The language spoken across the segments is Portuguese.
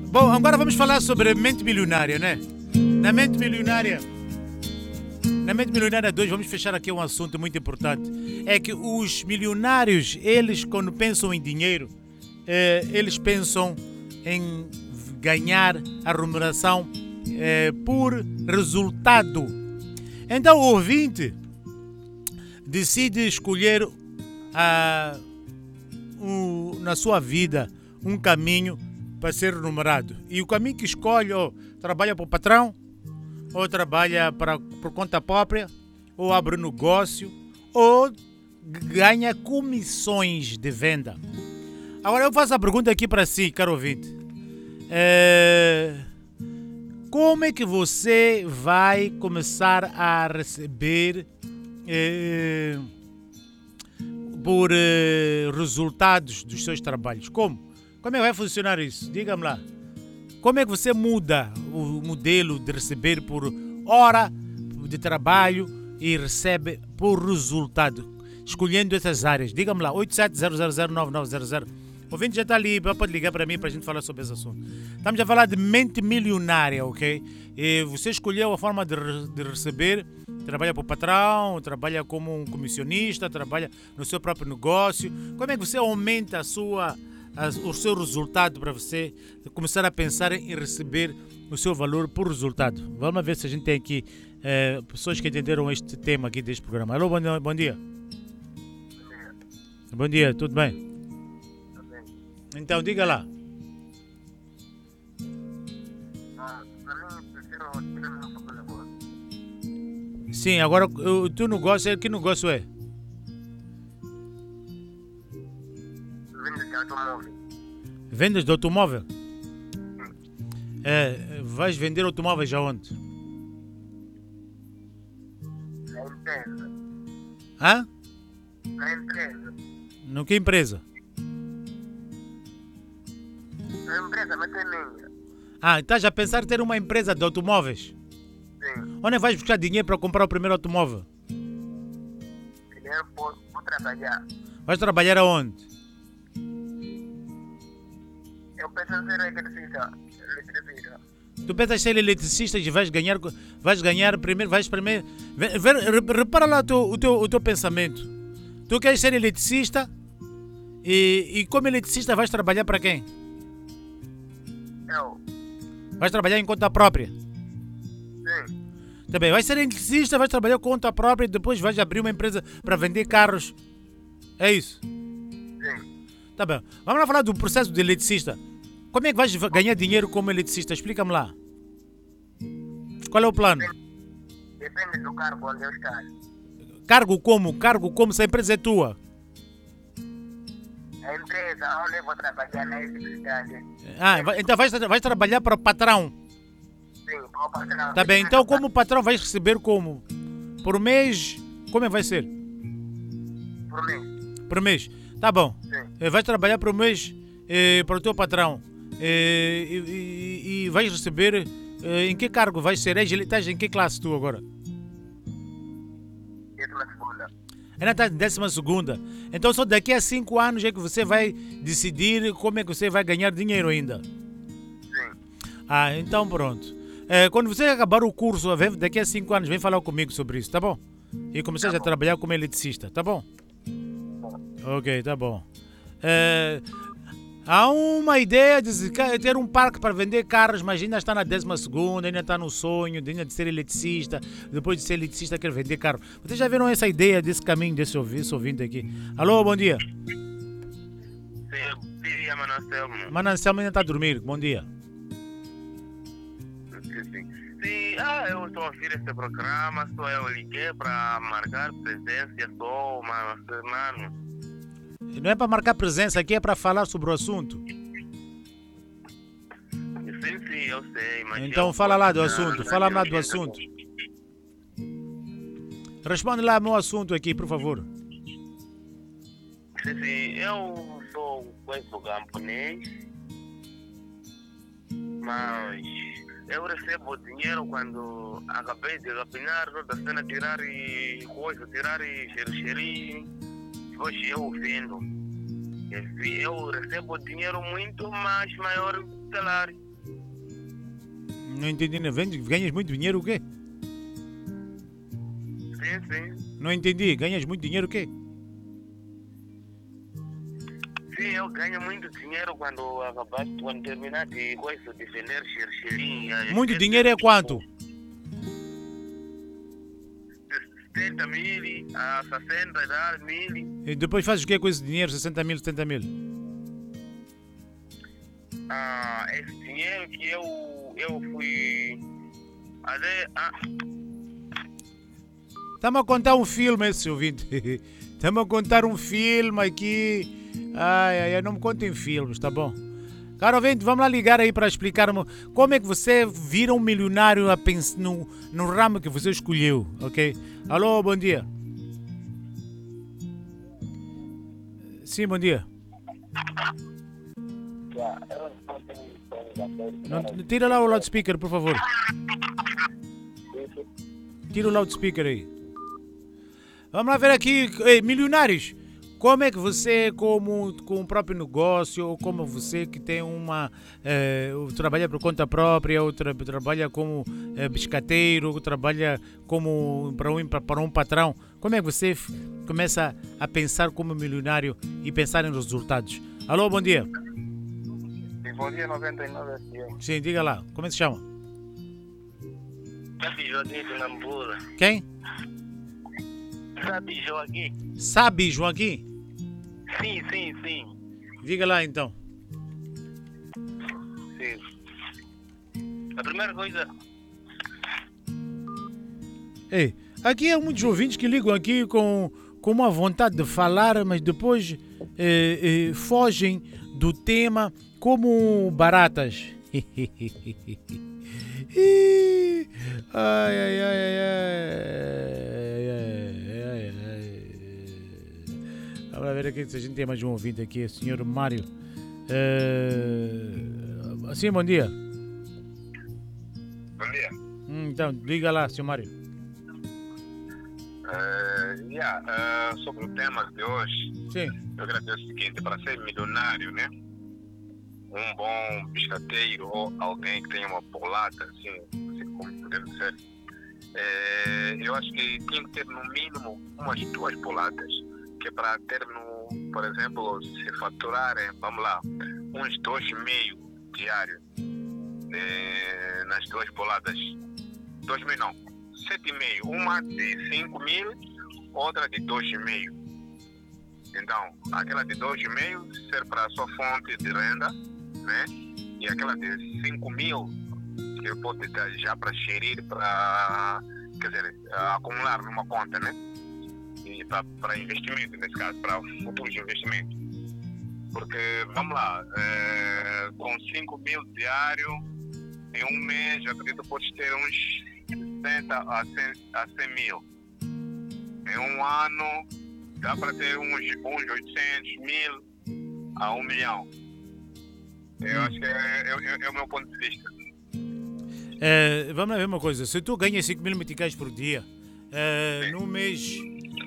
Bom, agora vamos falar sobre a mente milionária, né? Na mente milionária. Na mente milionária 2, vamos fechar aqui um assunto muito importante. É que os milionários, eles quando pensam em dinheiro, eles pensam em ganhar a remuneração por resultado. Então o ouvinte decide escolher na sua vida um caminho para ser remunerado. E o caminho que escolhe, ou trabalha para o patrão, ou trabalha por conta própria, ou abre negócio, ou ganha comissões de venda. Agora eu faço a pergunta aqui para si, caro ouvinte. Como é que você vai começar a receber por resultados dos seus trabalhos? Como? Como é que vai funcionar isso? Diga-me lá. Como é que você muda o modelo de receber por hora de trabalho e recebe por resultado? Escolhendo essas áreas. Diga-me lá, 87000900. O ouvinte já está ali, pode ligar para mim para a gente falar sobre esse assunto. Estamos a falar de mente milionária, ok? E você escolheu a forma de receber, trabalha para o patrão, trabalha como um comissionista, trabalha no seu próprio negócio. Como é que você aumenta o seu resultado para você começar a pensar em receber o seu valor por resultado? Vamos ver se a gente tem aqui pessoas que entenderam este tema aqui deste programa. Alô, bom dia. Bom dia, tudo bem? Então, diga lá. Sim, agora o teu negócio, que negócio é? Vendas de automóvel. Vendas de automóvel? Vais vender automóveis aonde? Na empresa. Hã? Na empresa. No que empresa? Na empresa, mas é minha. Estás a pensar em ter uma empresa de automóveis? Sim. Onde vais buscar dinheiro para comprar o primeiro automóvel? Primeiro vou trabalhar. Vais trabalhar aonde? Eu penso em ser eletricista. Tu pensas ser eletricista e vais ganhar primeiro, repara lá o teu pensamento. Tu queres ser eletricista e como eletricista vais trabalhar para quem? Eu. Vais trabalhar em conta própria? Sim. Também, vais ser eletricista, vais trabalhar com conta própria e depois vais abrir uma empresa para vender carros. É isso? Sim. Tá bem. Vamos lá falar do processo de eletricista. Como é que vais ganhar dinheiro como eletricista? Explica-me lá. Qual é o plano? Depende do cargo onde eu estou. Cargo como? Cargo como se a empresa é tua? A empresa onde eu vou trabalhar na eletricidade. Então vais trabalhar para o patrão. Sim, para o patrão. Tá bem, então como o patrão vais receber como? Por mês? Como é que vai ser? Por mês. Por mês. Tá bom. Sim. Vais trabalhar por mês para o teu patrão. E vais receber... em que cargo vais ser? Estás em que classe tu agora? 12ª. Ainda estás em 12ª. Então só daqui a 5 anos é que você vai decidir como é que você vai ganhar dinheiro ainda. Sim. Então pronto. Quando você acabar o curso, daqui a 5 anos, vem falar comigo sobre isso, tá bom? E começar a trabalhar como eletricista, tá bom? Ok, tá bom. Há uma ideia de ter um parque para vender carros, mas ainda está na 12ª, ainda está no sonho ainda de ser eletricista. Depois de ser eletricista, quer vender carro. Vocês já viram essa ideia desse caminho, desse ouvinte aqui? Alô, bom dia. Sim, dia, Mano Anselmo. Mano Anselmo ainda está a dormir. Bom dia. Sim, eu estou a ouvir esse programa, só eu liguei para marcar presença, só, mano. Não é para marcar presença, aqui é para falar sobre o assunto. Sim, eu sei, mas... Então fala lá do assunto, fala lá do assunto. Responde lá ao meu assunto aqui, por favor. Sim, eu sou um camponês, mas eu recebo dinheiro quando acabei de capinar toda a cena, tirar e xerir. Hoje eu vendo. Eu recebo dinheiro muito mais maior do salário. Não entendi, não. Ganhas muito dinheiro o quê? Sim. Não entendi. Ganhas muito dinheiro o quê? Sim, eu ganho muito dinheiro quando terminar de coisa, de vender xerxerinha. Muito dinheiro é quanto? 70 mil, a 60 mil. E depois fazes o quê com esse dinheiro? 60 mil, 70 mil? Esse dinheiro que eu fui fazer. Estamos a contar um filme, esse ouvinte. Estamos a contar um filme aqui. Ai, não me contem filmes, tá bom? Caro ouvinte, vamos lá ligar aí para explicar-me como é que você vira um milionário no ramo que você escolheu, ok? Alô, bom dia. Sim, bom dia. Tira lá o loudspeaker, por favor. Tira o loudspeaker aí. Vamos lá ver aqui, milionários. Como é que você, com o próprio negócio, ou como você que tem trabalha por conta própria, ou trabalha como biscateiro, ou trabalha como para um patrão, como é que você começa a pensar como milionário e pensar em resultados? Alô, bom dia. Bom dia, 99 FM. Sim, diga lá, como é que se chama? Sabe Joaquim de Nambura. Quem? Sabe Joaquim? Sabe Joaquim? Sim. Diga lá então. Sim. A primeira coisa. Ei, aqui há muitos ouvintes que ligam aqui com uma vontade de falar, mas depois fogem do tema como baratas. Vamos ver aqui se a gente tem mais um ouvinte aqui, o senhor Mário. Sim, bom dia. Bom dia. Então, diga lá, senhor Mário. Sobre o tema de hoje, Sim. eu agradeço o seguinte: para ser milionário, né? Um bom biscateiro ou alguém que tenha uma polata, assim como podemos ser, eu acho que tem que ter no mínimo umas 2 polatas, que é para ter, por exemplo, se faturarem, vamos lá, uns 2,5 diários nas 2 polatas. 2,5 não, 7,5, uma de 5 mil, outra de 2,5. Então, aquela de 2,5 serve para a sua fonte de renda, né? E aquela de 5 mil que pode dar já para gerir, acumular numa conta, né? E para investimento, nesse caso, para futuros investimentos. Porque, vamos lá, com 5 mil diário, em um mês, eu acredito que pode ter uns 60 a 100 mil. Em um ano, dá para ter uns 800 mil a 1 milhão. Eu acho que é o meu ponto de vista. Vamos lá ver uma coisa. Se tu ganhas 5 mil meticais por dia, no mês,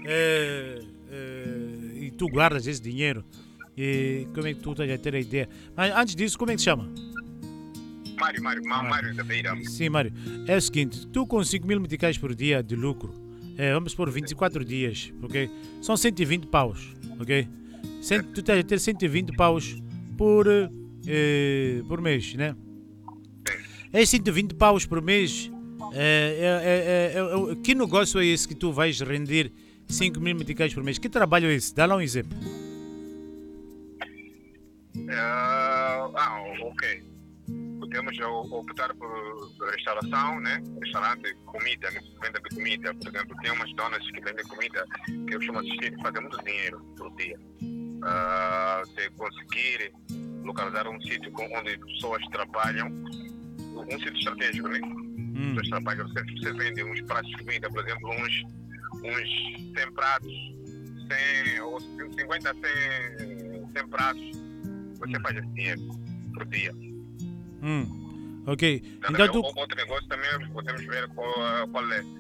e tu guardas esse dinheiro, como é que tu estás a ter a ideia? Mas antes disso, como é que se chama? Mário da Beira. Sim, Mário. É o seguinte, tu com 5 mil meticais por dia de lucro, vamos por 24 dias, ok? São 120 paus, ok? Tu estás a ter 120 paus por mês, né? Esses 120 paus por mês, que negócio é esse que tu vais render 5 mil meticais por mês? Que trabalho é esse? Dá lá um exemplo. Ok. Podemos optar por restauração, né? Restaurante, comida, né? Venda de comida. Por exemplo, tem umas donas que vendem comida que eu chamo assistir e fazem muito dinheiro por dia. Se conseguir localizar um sítio onde pessoas trabalham, um sítio estratégico, né? Pessoas trabalham, você vende uns pratos de comida, por exemplo, uns 100 pratos, 100 ou 50 a 100 pratos, você faz esse dinheiro por dia. Ok. Também, então, outro negócio também podemos ver qual é.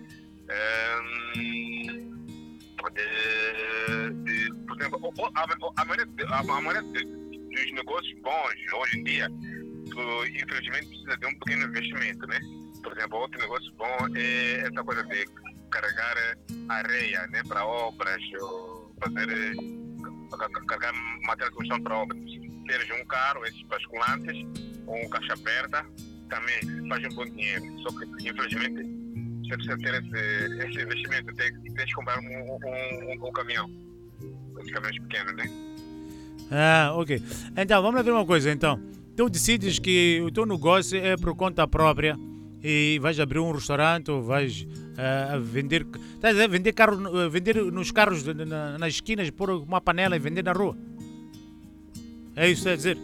Por exemplo, a maioria dos negócios bons hoje em dia infelizmente precisa de um pequeno investimento, né? Por exemplo, outro negócio bom é essa coisa de carregar areia, né, para obras, ou fazer carregar material de construção para obras. Teres um carro, esses basculantes, ou um caixa aberta, também faz um bom dinheiro. Só que, infelizmente, você precisa ter esse investimento, tem que comprar um caminhão, esses caminhões pequenos, né? Ah, ok. Então, vamos lá ver uma coisa, então. Tu decides que o teu negócio é por conta própria e vais abrir um restaurante ou vais vender... Estás a dizer, vender, vender nos carros nas esquinas, pôr uma panela e vender na rua? É isso que estás a dizer?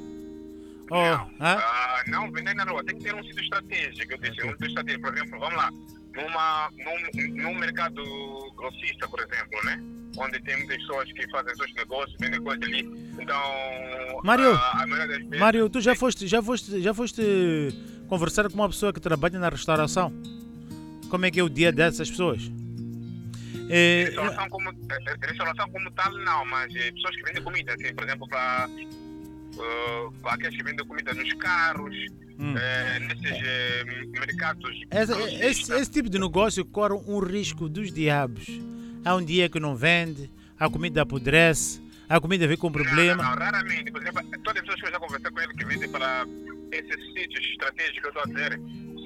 Não, vender na rua. Tem que ter um sítio estratégico. Eu disse, um sítio estratégico. Por exemplo, vamos lá. Num mercado grossista, por exemplo, né? Onde tem muitas pessoas que fazem seus negócios, vendem coisas ali. Então, Mário, a maioria das vezes... Mário, tu já foste conversar com uma pessoa que trabalha na restauração? Como é que é o dia dessas pessoas? Restauração como tal, não, mas pessoas que vendem comida, assim, por exemplo, para aqueles que vendem comida nos carros, nesses mercados. Esse tipo de negócio corre um risco dos diabos. Há um dia que não vende, a comida apodrece, a comida vem com problema. Não, raramente. Por exemplo, todas as pessoas que eu já conversei com ele que vendem para esses sítios estratégicos que eu estou a dizer,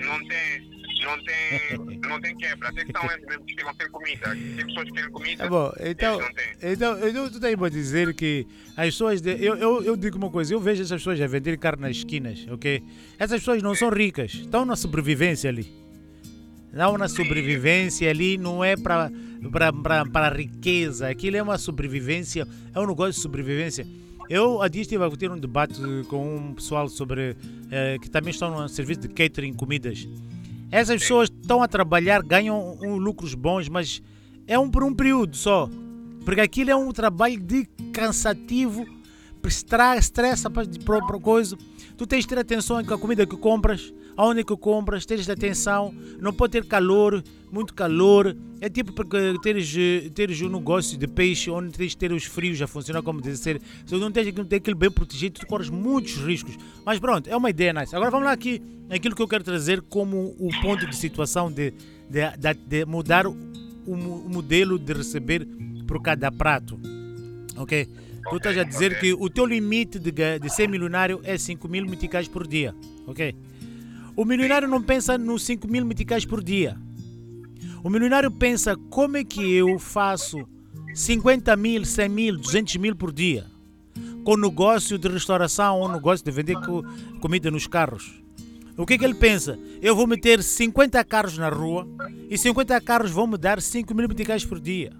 não tem quebra. Até que são eles mesmos que ficam sem comida. Tem pessoas que têm comida. Bom, então tu estás a dizer que as pessoas. Eu digo uma coisa, eu vejo essas pessoas a vender carne nas esquinas, ok? Essas pessoas não são ricas, estão na sobrevivência ali. Não na sobrevivência ali, não é para riqueza. Aquilo é uma sobrevivência, é um negócio de sobrevivência. Eu há dias estive a ter um debate com um pessoal sobre que também estão no serviço de catering, comidas. Essas pessoas estão a trabalhar, ganham lucros bons, mas é por um período só. Porque aquilo é um trabalho de cansativo, estressa de própria coisa. Tu tens de ter atenção com a comida que compras, aonde que compras, tens de atenção, não pode ter calor, muito calor. É tipo porque teres um negócio de peixe onde tens de ter os frios a funcionar como deve ser. Se não tens aquilo bem protegido, tu corres muitos riscos. Mas pronto, é uma ideia nice. Agora vamos lá aqui, aquilo que eu quero trazer como o ponto de situação de mudar o modelo de receber por cada prato. Ok? Tu estás a dizer que o teu limite de ser milionário é 5.000 meticais por dia. Ok? O milionário não pensa nos 5.000 meticais por dia. O milionário pensa como é que eu faço 50.000, 100.000, 200.000 por dia com negócio de restauração ou negócio de vender comida nos carros. O que é que ele pensa? Eu vou meter 50 carros na rua e 50 carros vão me dar 5.000 meticais por dia.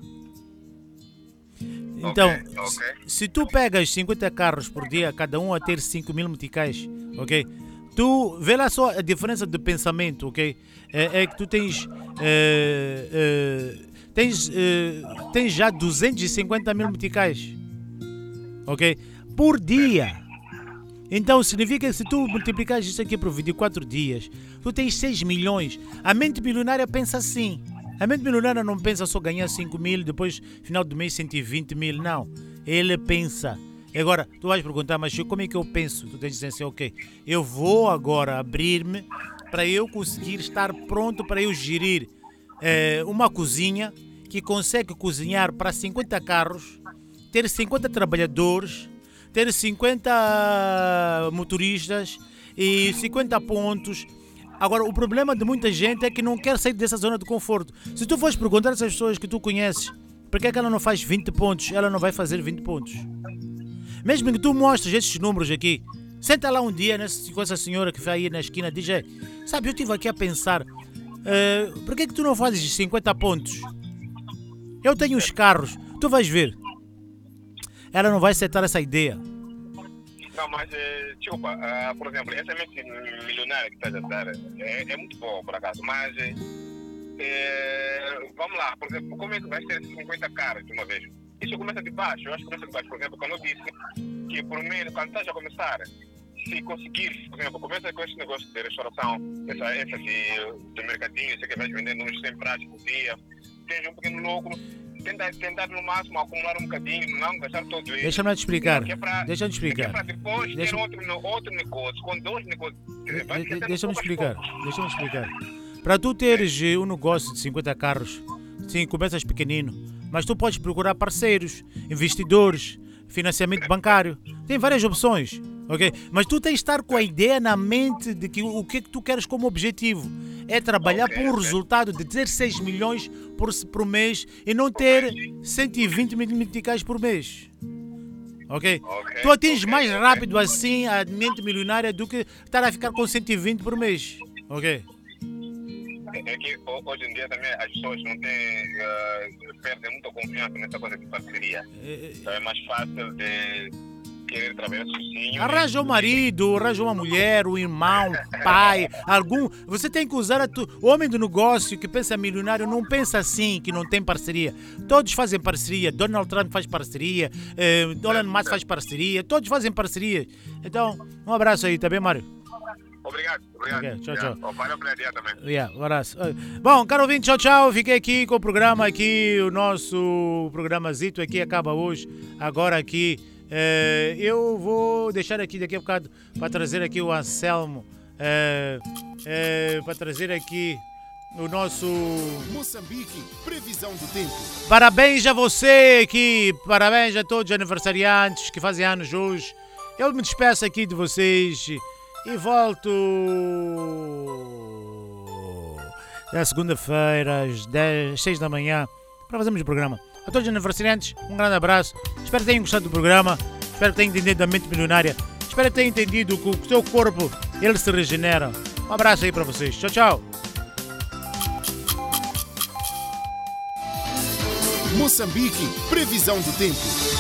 Então, se tu pegas 50 carros por dia, cada um a ter 5.000 meticais, ok? Tu vê lá só a diferença de pensamento, ok? É que tu tens já 250.000 meticais, ok? Por dia. Então significa que se tu multiplicares isso aqui por 24 dias, tu tens 6 milhões. A mente milionária pensa assim. A mente milionária não pensa só ganhar 5.000, depois final do mês 120.000, não. Ele pensa. Agora, tu vais perguntar, mas como é que eu penso? Tu tens de dizer assim, ok, eu vou agora abrir-me para eu conseguir estar pronto para eu gerir uma cozinha que consegue cozinhar para 50 carros, ter 50 trabalhadores, ter 50 motoristas e 50 pontos. Agora, o problema de muita gente é que não quer sair dessa zona de conforto. Se tu fores perguntar a essas pessoas que tu conheces, por que é que ela não faz 20 pontos? Ela não vai fazer 20 pontos. Mesmo que tu mostres esses números aqui, senta lá um dia com essa senhora que vai aí na esquina e diz, sabe, eu estive aqui a pensar, por que é que tu não fazes 50 pontos? Eu tenho os carros, tu vais ver. Ela não vai aceitar essa ideia. Não, mas, desculpa, por exemplo, essa mente milionária que estás a dar é muito boa, por acaso, mas vamos lá, por exemplo, como é que vais ter 50 carros de uma vez? Isso começa de baixo, eu acho que começa de baixo. Por exemplo, quando eu disse que por meio, quando estás a começar, se conseguir, por exemplo, começa com esse negócio de restauração, essa de mercadinho, você que vais vendendo uns 100 pratos por dia, tens um pequeno lucro, tentar no máximo acumular um bocadinho, não gastar todo ele. Deixa-me te explicar. É para depois ter outro negócio, com 2 negócios. Deixa-me explicar. Para tu teres um negócio de 50 carros, sim, começas pequenino, mas tu podes procurar parceiros, investidores, financiamento bancário. Tem várias opções, ok? Mas tu tens de estar com a ideia na mente de que o que é que tu queres como objetivo. É trabalhar por um resultado de ter 6 milhões por mês e não ter 120 meticais por mês. Ok? Tu atinges mais rápido assim a mente milionária do que estar a ficar com 120 por mês. Ok? É que hoje em dia também as pessoas não têm, perdem muita confiança nessa coisa de parceria. Então é mais fácil de querer trabalhar sozinho. Arranja um marido, arranja uma mulher, um irmão, pai, algum. Você tem que usar o homem do negócio que pensa milionário não pensa assim, que não tem parceria. Todos fazem parceria. Donald Trump faz parceria, Elon Musk faz parceria, todos fazem parceria. Então, um abraço aí, tá bem, Mário? Obrigado. Okay, tchau. Valeu pela ideia também. Um abraço. Bom, caro ouvinte, tchau. Fiquei aqui com o programa aqui, o nosso programazito aqui acaba hoje. Agora aqui, eu vou deixar aqui daqui a bocado para trazer aqui o Anselmo, para trazer aqui o nosso... Moçambique, previsão do tempo. Parabéns a você aqui, parabéns a todos os aniversariantes que fazem anos hoje. Eu me despeço aqui de vocês e volto na segunda-feira às 6 da manhã para fazermos o programa. A todos os aniversariantes, um grande abraço. Espero que tenham gostado do programa. Espero que tenham entendido a mente milionária. Espero que tenham entendido que o seu corpo ele se regenera. Um abraço aí para vocês. Tchau. Moçambique, previsão do tempo.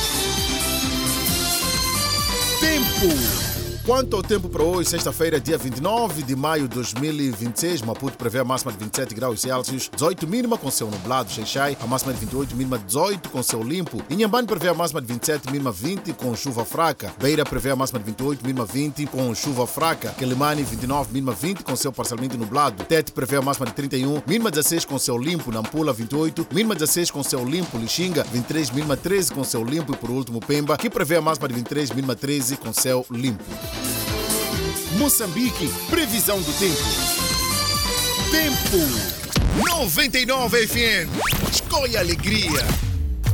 Tempo. Quanto ao tempo para hoje, sexta-feira, dia 29 de maio de 2026, Maputo prevê a máxima de 27 graus Celsius, 18 mínima com céu nublado, Xai-Xai, a máxima de 28, mínima de 18 com céu limpo, Inhambane prevê a máxima de 27, mínima 20 com chuva fraca, Beira prevê a máxima de 28, mínima 20 com chuva fraca, Quelimane 29, mínima 20 com céu parcialmente nublado, Tete prevê a máxima de 31, mínima 16 com céu limpo, Nampula 28, mínima 16 com céu limpo, Lixinga 23, mínima 13 com céu limpo e por último Pemba, que prevê a máxima de 23, mínima 13 com céu limpo. Moçambique, previsão do tempo. Tempo. 99 FM. Escolha alegria.